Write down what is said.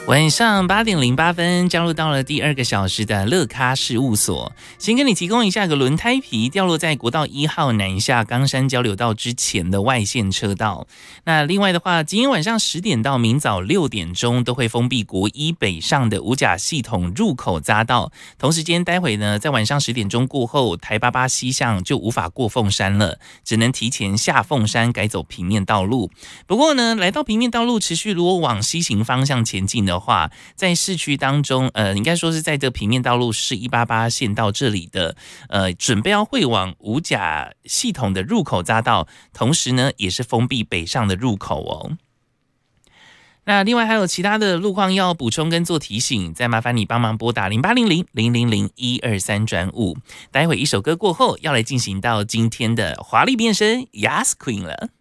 晚上8:08，加入到了第2个小时的乐咖事务所。先跟你提供一下个轮胎皮掉落在国道1号南下冈山交流道之前的外线车道。那另外的话，今天晚上10点到明早6点钟都会封闭国一北上的五甲系统入口匝道。同时间，待会呢，在晚上10点钟过后，台88西向就无法过凤山了，只能提前下凤山改走平面道路。不过呢，来到平面道路持续如果往西行方向前进的话，在市区当中，应该说是在这平面道路市188线道这里的，准备要会往五甲系统的入口匝道，同时呢，也是封闭北上的入口哦。那另外还有其他的路况要补充跟做提醒，再麻烦你帮忙拨打0800-000-123-5。待会一首歌过后，要来进行到今天的华丽变身 Yas Queen 了。